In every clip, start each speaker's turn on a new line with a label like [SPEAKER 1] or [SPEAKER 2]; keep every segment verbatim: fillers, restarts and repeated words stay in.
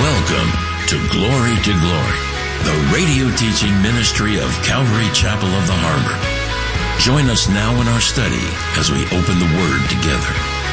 [SPEAKER 1] Welcome to Glory to Glory, the radio teaching ministry of Calvary Chapel of the Harbor. Join us now in our study as we open the Word together.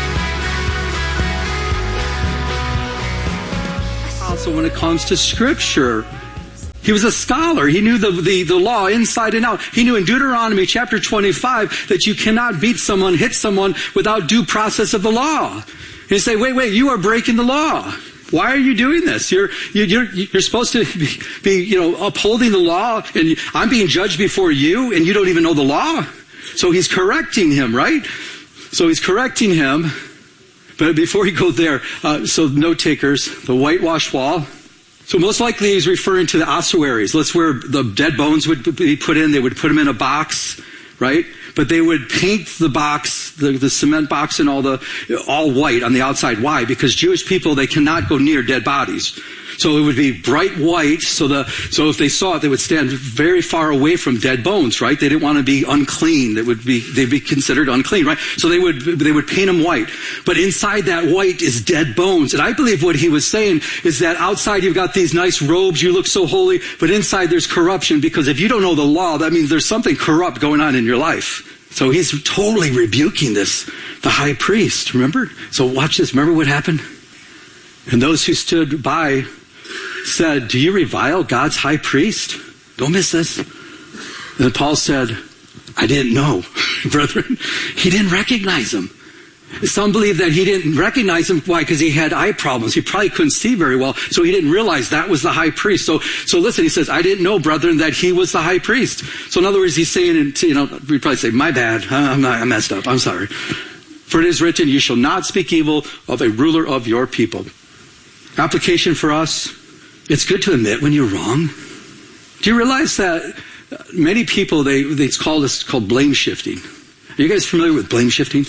[SPEAKER 2] Also, when it comes to Scripture, he was a scholar. He knew the, the, the law inside and out. He knew in Deuteronomy chapter twenty-five that you cannot beat someone, hit someone without due process of the law. And you say, wait, wait, you are breaking the law. Why are you doing this? You're, you're, you're supposed to be, be, you know, upholding the law, and I'm being judged before you, and you don't even know the law. So he's correcting him, right? So he's correcting him. But before he goes there, uh, so note takers, the whitewashed wall. So most likely he's referring to the ossuaries. That's where the dead bones would be put in. They would put them in a box, right? But they would paint the box, the, the cement box and all the, all white on the outside. Why? Because Jewish people, they cannot go near dead bodies. So it would be bright white, so the so if they saw it, they would stand very far away from dead bones, right? They didn't want to be unclean. That would be they'd be considered unclean, right? So they would they would paint them white. But inside that white is dead bones. And I believe what he was saying is that outside you've got these nice robes, you look so holy, but inside there's corruption, because if you don't know the law, that means there's something corrupt going on in your life. So he's totally rebuking this, the high priest, remember? So watch this. Remember what happened? And those who stood by said, do you revile God's high priest? Don't miss this. And then Paul said, I didn't know, brethren. He didn't recognize him. Some believe that he didn't recognize him. Why? Because he had eye problems. He probably couldn't see very well, so he didn't realize that was the high priest. So, so listen, he says, I didn't know, brethren, that he was the high priest. So in other words, he's saying, you know, we'd probably say, my bad. I'm not, I messed up. I'm sorry. For it is written, you shall not speak evil of a ruler of your people. Application for us. It's good to admit when you're wrong. Do you realize that many people, they, they it's called this called blame shifting. Are you guys familiar with blame shifting?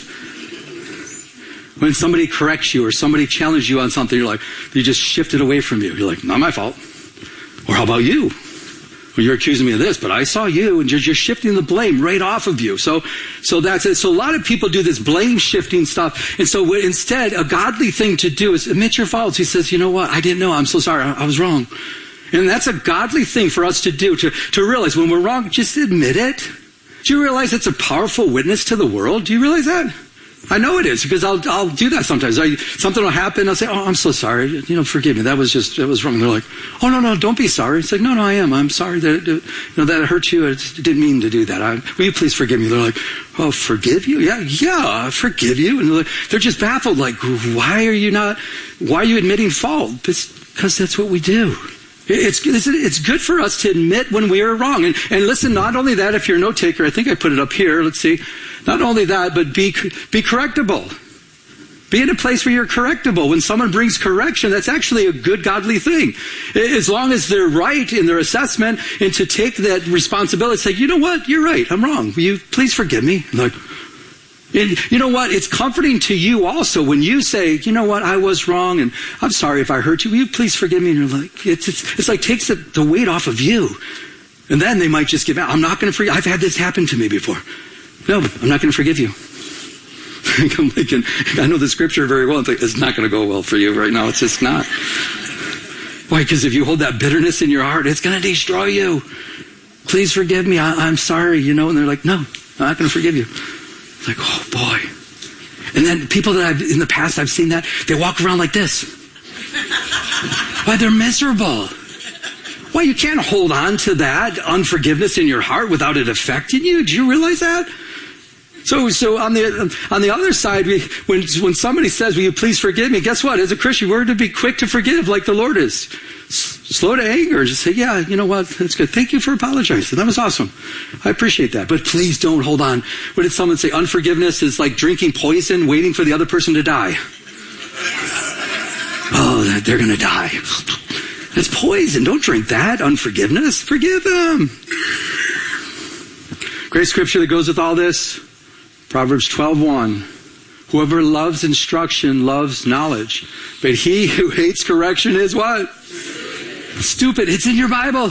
[SPEAKER 2] When somebody corrects you or somebody challenges you on something, you're like, you just shift it away from you. You're like, not my fault. Or how about you? Well, you're accusing me of this, but I saw you, and you're just shifting the blame right off of you. So, so that's it. So a lot of people do this blame shifting stuff. And so instead, a godly thing to do is admit your faults. He says, you know what? I didn't know. I'm so sorry. I, I was wrong. And that's a godly thing for us to do, to, to realize when we're wrong, just admit it. Do you realize it's a powerful witness to the world? Do you realize that? I know it is, because I'll I'll do that sometimes. I, something will happen. I'll say, "Oh, I'm so sorry. You know, forgive me. That was just that was wrong." They're like, "Oh no, no, don't be sorry." It's like, "No, no, I am. I'm sorry that you know that hurt you. I didn't mean to do that. I, will you please forgive me?" They're like, "Oh, forgive you? Yeah, yeah, I forgive you." And they're, like, they're just baffled. Like, why are you not? Why are you admitting fault? It's because that's what we do. It's, it's good for us to admit when we are wrong. And, and listen, not only that, if you're a note taker, I think I put it up here. Let's see. Not only that, but be, be correctable. Be in a place where you're correctable. When someone brings correction, that's actually a good godly thing. As long as they're right in their assessment, and to take that responsibility, say, you know what? You're right. I'm wrong. Will you please forgive me? I'm like, and you know what? It's comforting to you also when you say, you know what? I was wrong, and I'm sorry if I hurt you. Will you please forgive me? And you're like, it's it's, it's like takes the, the weight off of you. And then they might just give out. I'm not going to forgive. I've had this happen to me before. No, I'm not going to forgive you. I'm thinking, I know the scripture very well. I'm thinking, it's not going to go well for you right now. It's just not. Why? Because if you hold that bitterness in your heart, it's going to destroy you. Please forgive me. I, I'm sorry, you know. And they're like, no, I'm not going to forgive you. Like, oh boy. And then people that I've, in the past, I've seen that, they walk around like this. Why? They're miserable. Why? You can't hold on to that unforgiveness in your heart without it affecting you. Do you realize that? So, so on the on the other side, we, when when somebody says, "Will you please forgive me?" Guess what? As a Christian, we're to be quick to forgive, like the Lord is. S- slow to anger. Just say, "Yeah, you know what? That's good. Thank you for apologizing. That was awesome. I appreciate that." But please don't hold on. What did someone say? Unforgiveness is like drinking poison, waiting for the other person to die. Oh, they're going to die. That's poison. Don't drink that. Unforgiveness. Forgive them. Great scripture that goes with all this. Proverbs twelve one. Whoever loves instruction loves knowledge. But he who hates correction is what? Stupid. It's in your Bible.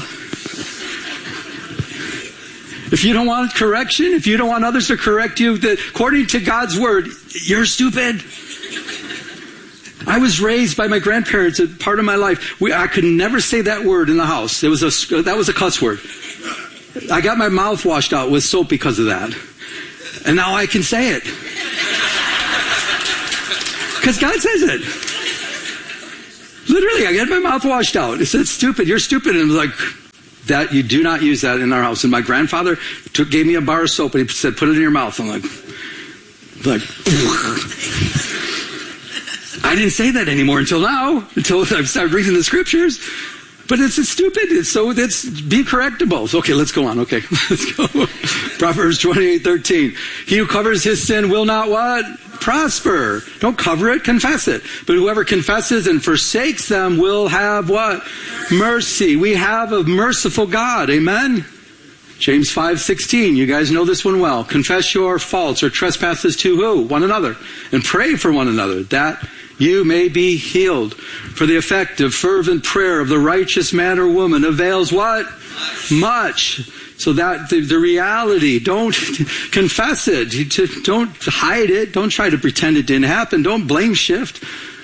[SPEAKER 2] If you don't want correction, if you don't want others to correct you, that according to God's word, you're stupid. I was raised by my grandparents at part of my life. We, I could never say that word in the house. It was a, that was a cuss word. I got my mouth washed out with soap because of that. And now I can say it. Because God says it. Literally, I got my mouth washed out. It said, stupid, you're stupid. And I was like, that, you do not use that in our house. And my grandfather took, gave me a bar of soap and he said, put it in your mouth. I'm like, like, I didn't say that anymore until now, until I've started reading the scriptures. But it's, it's stupid. It's so it's be correctable. So, okay, let's go on. Okay, let's go. Proverbs twenty-eight thirteen. He who covers his sin will not what? Prosper. Don't cover it, confess it. But whoever confesses and forsakes them will have what? Mercy. We have a merciful God. Amen? James five sixteen. You guys know this one well. Confess your faults or trespasses to who? One another. And pray for one another, that you may be healed. For the effective, fervent prayer of the righteous man or woman avails what? Much. Much. So that the, the reality, don't confess it. Don't hide it. Don't try to pretend it didn't happen. Don't blame shift.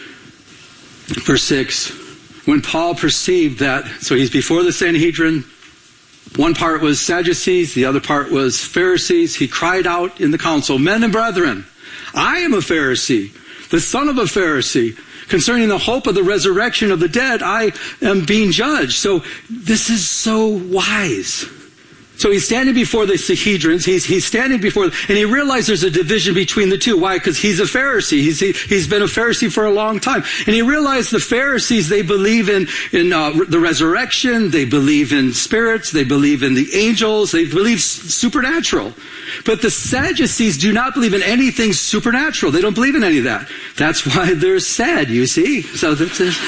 [SPEAKER 2] Verse six. When Paul perceived that, so he's before the Sanhedrin. One part was Sadducees, the other part was Pharisees. He cried out in the council, men and brethren, I am a Pharisee, the son of a Pharisee. Concerning the hope of the resurrection of the dead, I am being judged. So this is so wise. So he's standing before the Sanhedrins. He's, he's standing before, and he realized there's a division between the two. Why? Because he's a Pharisee. He's, he, he's been a Pharisee for a long time. And he realized the Pharisees, they believe in, in uh, the resurrection. They believe in spirits. They believe in the angels. They believe supernatural. But the Sadducees do not believe in anything supernatural. They don't believe in any of that. That's why they're sad, you see. So that's it.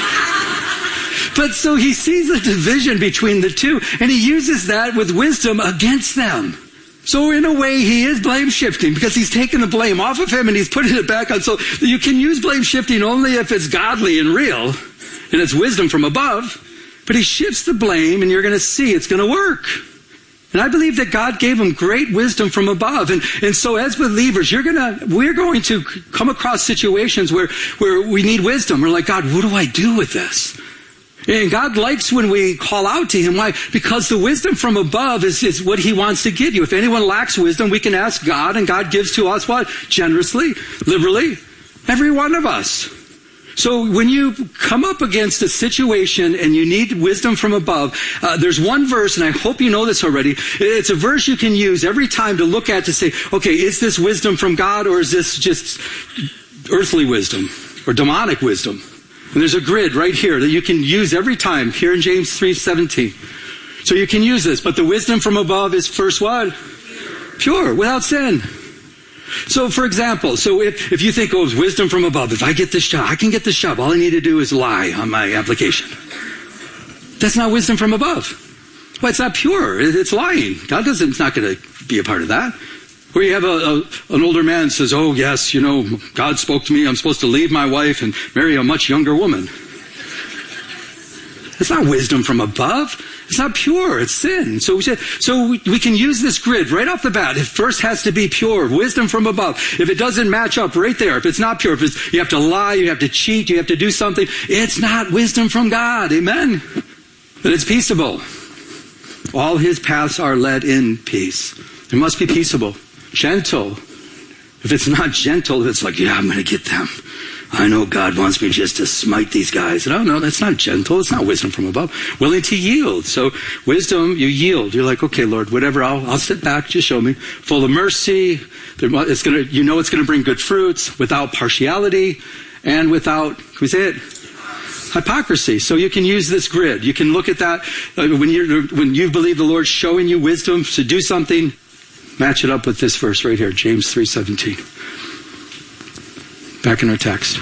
[SPEAKER 2] But so he sees a division between the two, and he uses that with wisdom against them. So in a way, he is blame shifting because he's taking the blame off of him and he's putting it back on. So you can use blame shifting only if it's godly and real, and it's wisdom from above. But he shifts the blame, and you're going to see it's going to work. And I believe that God gave him great wisdom from above. And, and so as believers, you're gonna, we're going to come across situations where, where we need wisdom. We're like, God, what do I do with this? And God likes when we call out to him. Why? Because the wisdom from above is, is what he wants to give you. If anyone lacks wisdom, we can ask God, and God gives to us what? Generously, liberally. Every one of us. So when you come up against a situation and you need wisdom from above, uh, there's one verse, and I hope you know this already. It's a verse you can use every time to look at to say, okay, is this wisdom from God, or is this just earthly wisdom or demonic wisdom? And there's a grid right here that you can use every time, here in James three seventeen. So you can use this, but the wisdom from above is first what? Pure, without sin. So for example, so if, if you think, oh, it's wisdom from above, if I get this job, I can get this job, all I need to do is lie on my application. That's not wisdom from above. Well, it's not pure, it's lying. God doesn't, it's not going to be a part of that. Where you have a, a, an older man says, oh yes, you know, God spoke to me, I'm supposed to leave my wife and marry a much younger woman. It's not wisdom from above. It's not pure. It's sin. So we said, so we, we can use this grid right off the bat. It first has to be pure, wisdom from above. If it doesn't match up right there, if it's not pure, if it's, you have to lie, you have to cheat, you have to do something, it's not wisdom from God. Amen. But it's peaceable. All his paths are led in peace. It must be peaceable. Gentle. If it's not gentle, it's like, yeah, I'm going to get them. I know God wants me just to smite these guys. No, no, that's not gentle. It's not wisdom from above. Willing to yield. So wisdom, you yield. You're like, okay, Lord, whatever, I'll, I'll sit back. Just show me. Full of mercy. It's going to, you know, it's going to bring good fruits without partiality and without, can we say it? Hypocrisy. So you can use this grid. You can look at that uh, when you when you believe the Lord's showing you wisdom to do something. Match it up with this verse right here, James three seventeen. Back in our text.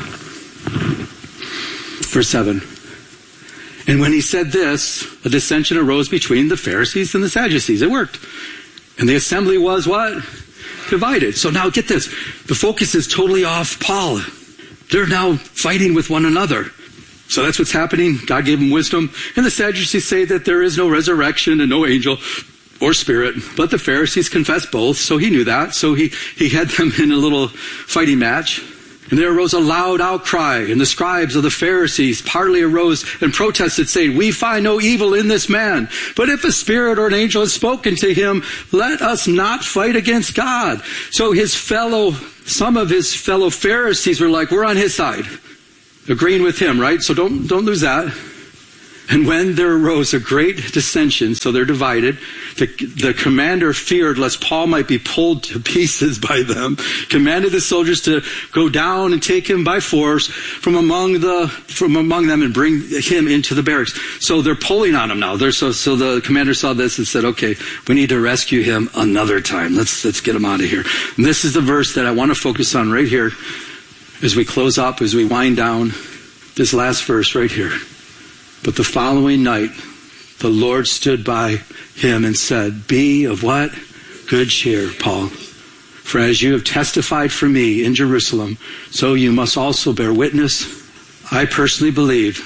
[SPEAKER 2] Verse seven. And when he said this, a dissension arose between the Pharisees and the Sadducees. It worked. And the assembly was what? Divided. So now get this. The focus is totally off Paul. They're now fighting with one another. So that's what's happening. God gave them wisdom. And the Sadducees say that there is no resurrection and no angel or spirit. But the Pharisees confessed both, so he knew that. So he, he had them in a little fighting match. And there arose a loud outcry, and the scribes of the Pharisees partly arose and protested, saying, we find no evil in this man. But if a spirit or an angel has spoken to him, let us not fight against God. So his fellow, some of his fellow Pharisees were like, we're on his side, agreeing with him, right? So don't, don't lose that. And when there arose a great dissension, so they're divided, the, the commander feared lest Paul might be pulled to pieces by them, commanded the soldiers to go down and take him by force from among the from among them and bring him into the barracks. So they're pulling on him now. They're so so the commander saw this and said, okay, we need to rescue him another time. Let's let's get him out of here. And this is the verse that I want to focus on right here as we close up, as we wind down. This last verse right here. But the following night, the Lord stood by him and said, be of what? Good cheer, Paul. For as you have testified for me in Jerusalem, so you must also bear witness. I personally believe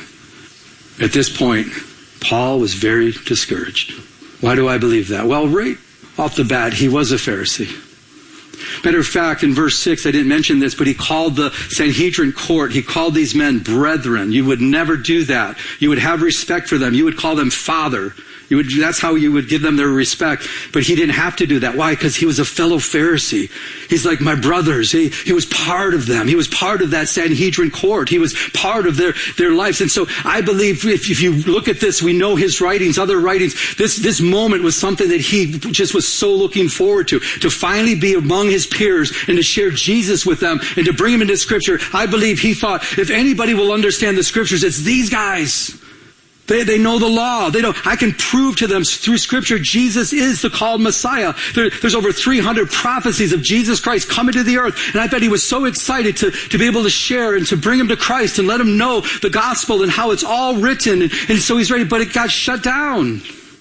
[SPEAKER 2] at this point, Paul was very discouraged. Why do I believe that? Well, right off the bat, he was a Pharisee. Matter of fact, in verse six, I didn't mention this, but he called the Sanhedrin court, he called these men brethren. You would never do that. You would have respect for them. You would call them father. You would, that's how you would give them their respect. But he didn't have to do that. Why? Because he was a fellow Pharisee. He's like my brothers. He, he was part of them. He was part of that Sanhedrin court. He was part of their, their lives. And so I believe if, if you look at this, we know his writings, other writings. This, this moment was something that he just was so looking forward to, to finally be among his peers and to share Jesus with them and to bring him into Scripture. I believe he thought, if anybody will understand the Scriptures, it's these guys. They, they know the law. They know, I can prove to them through Scripture Jesus is the called Messiah. There, there's over three hundred prophecies of Jesus Christ coming to the earth. And I bet he was so excited to, to be able to share and to bring him to Christ and let him know the gospel and how it's all written. And, and so he's ready, but it got shut down.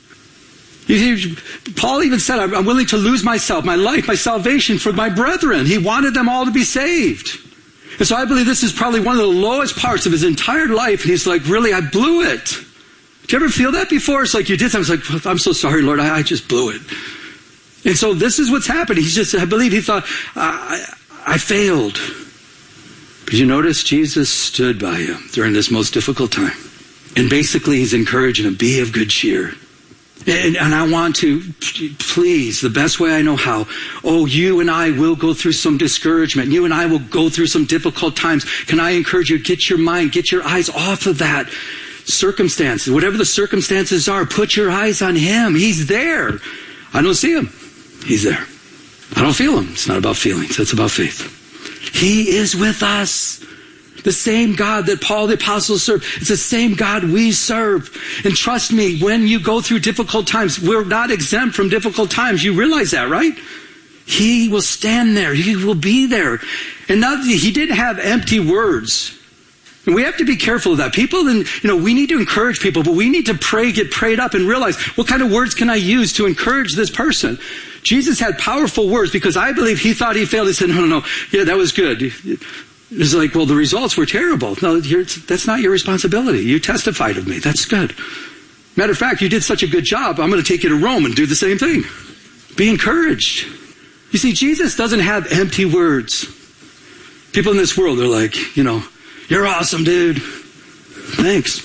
[SPEAKER 2] You see, Paul even said, I'm willing to lose myself, my life, my salvation for my brethren. He wanted them all to be saved. And so I believe this is probably one of the lowest parts of his entire life. And he's like, really, I blew it. Do you ever feel that before? It's like you did something. It's like, I'm so sorry, Lord. I, I just blew it. And so this is what's happening. He's just, I believe he thought, I, I failed. But you notice Jesus stood by him during this most difficult time. And basically he's encouraging him, be of good cheer. And, and I want to, please, the best way I know how, oh, you and I will go through some discouragement. You and I will go through some difficult times. Can I encourage you, get your mind, get your eyes off of that. Circumstances, whatever the circumstances are, put your eyes on him. He's there. I don't see him. He's there. I don't feel him. It's not about feelings. It's about faith. He is with us. The same God that Paul the Apostle served. It's the same God we serve. And trust me, when you go through difficult times, we're not exempt from difficult times. You realize that, right? He will stand there. He will be there. And not, he didn't have empty words. And we have to be careful of that. People, and you know, we need to encourage people, but we need to pray, get prayed up and realize, what kind of words can I use to encourage this person? Jesus had powerful words because I believe he thought he failed. He said, no, no, no. Yeah, that was good. It's like, well, the results were terrible. No, you're, that's not your responsibility. You testified of me. That's good. Matter of fact, you did such a good job. I'm going to take you to Rome and do the same thing. Be encouraged. You see, Jesus doesn't have empty words. People in this world are like, you know, you're awesome, dude. Thanks.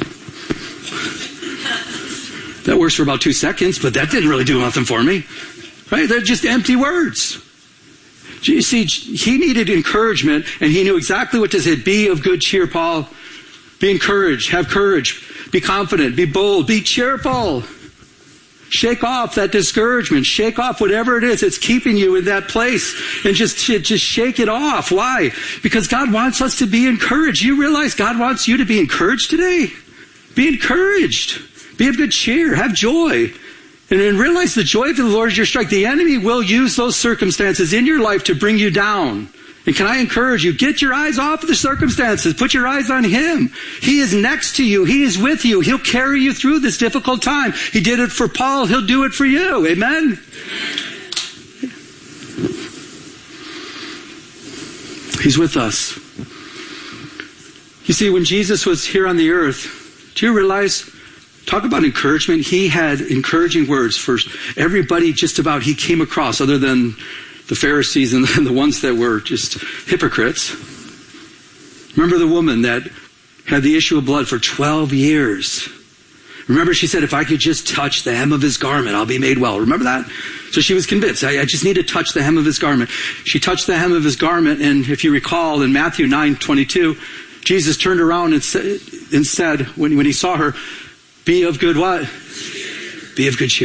[SPEAKER 2] That works for about two seconds, but that didn't really do nothing for me. Right? They're just empty words. You see, he needed encouragement, and he knew exactly what to say. Be of good cheer, Paul. Be encouraged. Have courage. Be confident. Be bold. Be cheerful. Shake off that discouragement. Shake off whatever it is that's keeping you in that place. And just, just shake it off. Why? Because God wants us to be encouraged. You realize God wants you to be encouraged today? Be encouraged. Be of good cheer. Have joy. And then realize the joy of the Lord is your strength. The enemy will use those circumstances in your life to bring you down. And can I encourage you, get your eyes off of the circumstances. Put your eyes on him. He is next to you. He is with you. He'll carry you through this difficult time. He did it for Paul. He'll do it for you. Amen? He's with us. You see, when Jesus was here on the earth, do you realize, talk about encouragement, he had encouraging words for everybody just about he came across, other than the Pharisees and the ones that were just hypocrites. Remember the woman that had the issue of blood for twelve years. Remember, she said, if I could just touch the hem of his garment, I'll be made well. Remember that? So she was convinced, I, I just need to touch the hem of his garment. She touched the hem of his garment, and if you recall, in Matthew nine twenty-two, Jesus turned around and, sa- and said, when, when he saw her, be of good what? Be of good cheer.